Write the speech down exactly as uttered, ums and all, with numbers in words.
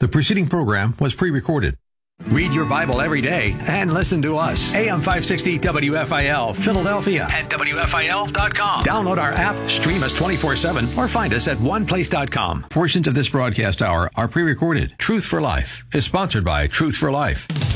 The preceding program was pre-recorded. Read your Bible every day and listen to us. A M five sixty W F I L, Philadelphia at W F I L dot com. Download our app, stream us twenty-four seven, or find us at one place dot com. Portions of this broadcast hour are pre-recorded. Truth for Life is sponsored by Truth for Life.